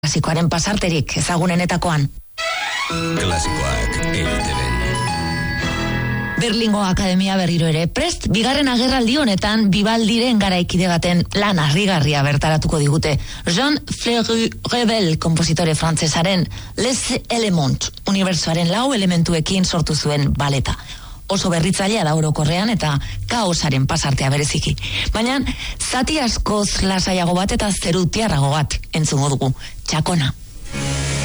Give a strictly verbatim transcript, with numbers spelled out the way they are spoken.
Klasikoaren pasarterik ezagunenetakoan. Klasikoak E I Te Ben. Berlingo Akademia berriro ere prest, bigarren agerraldi honetan Bibaldiren garaikide baten lan harrigarria bertaratuko digute. Jean Fleury Rebel, kompositore frantsesaren Les Elements, unibertsoaren lau elementuekin sortu zuen baleta. Oso berritzailea da orokorrean eta kaosaren pasartea bereziki. Baina zati askoz lasaiago bat eta zerutiarrago bat entzungo dugu. Txakona.